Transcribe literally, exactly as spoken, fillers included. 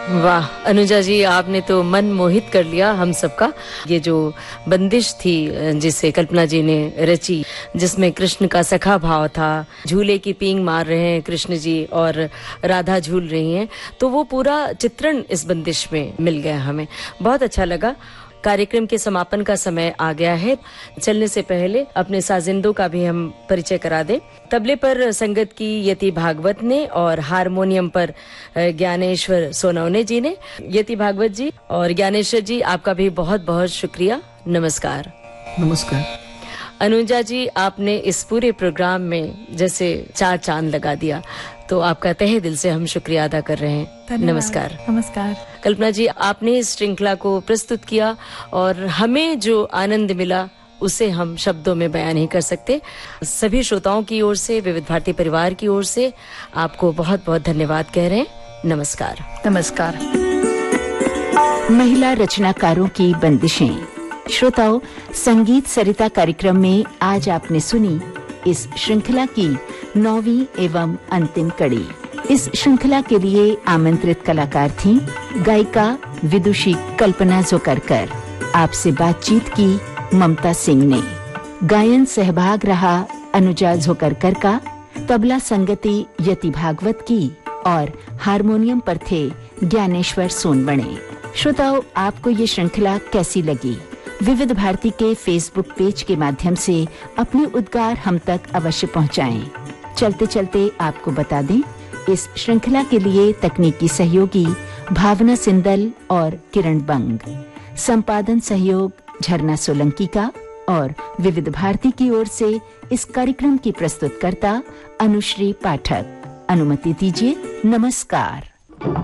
वाह अनुजा जी, आपने तो मन मोहित कर लिया हम सबका। ये जो बंदिश थी जिसे कल्पना जी ने रची, जिसमें कृष्ण का सखा भाव था, झूले की पींग मार रहे हैं कृष्ण जी और राधा झूल रही हैं, तो वो पूरा चित्रण इस बंदिश में मिल गया हमें। बहुत अच्छा लगा। कार्यक्रम के समापन का समय आ गया है। चलने से पहले अपने साजिंदों का भी हम परिचय करा दें। तबले पर संगत की यति भागवत ने और हारमोनियम पर ज्ञानेश्वर सोनवने जी ने। यति भागवत जी और ज्ञानेश्वर जी, आपका भी बहुत बहुत शुक्रिया। नमस्कार। नमस्कार। अनुजा जी, आपने इस पूरे प्रोग्राम में जैसे चार चांद लगा दिया, तो आपका तहे दिल से हम शुक्रिया अदा कर रहे हैं। नमस्कार। नमस्कार। कल्पना जी, आपने इस श्रृंखला को प्रस्तुत किया और हमें जो आनंद मिला उसे हम शब्दों में बयान नहीं कर सकते। सभी श्रोताओं की ओर से, विविध भारती परिवार की ओर से आपको बहुत बहुत धन्यवाद कह रहे हैं। नमस्कार। नमस्कार। महिला रचनाकारों की बंदिशें। श्रोताओं, संगीत सरिता कार्यक्रम में आज आपने सुनी इस श्रृंखला की नौवीं एवं अंतिम कड़ी। इस श्रृंखला के लिए आमंत्रित कलाकार थीं गायिका विदुषी कल्पना जोकरकर। आपसे बातचीत की ममता सिंह ने। गायन सहभाग रहा अनुजा जोकरकर का, तबला संगति यति भागवत की और हारमोनियम पर थे ज्ञानेश्वर सोनवणे। श्रोताओं, आपको ये श्रृंखला कैसी लगी? विविध भारती के फेसबुक पेज के माध्यम से अपने उद्गार हम तक अवश्य पहुंचाएं। चलते चलते आपको बता दें, इस श्रृंखला के लिए तकनीकी सहयोगी भावना सिंदल और किरण बंग, संपादन सहयोग झरना सोलंकी का और विविध भारती की ओर से इस कार्यक्रम की प्रस्तुतकर्ता अनुश्री पाठक। अनुमति दीजिए। नमस्कार।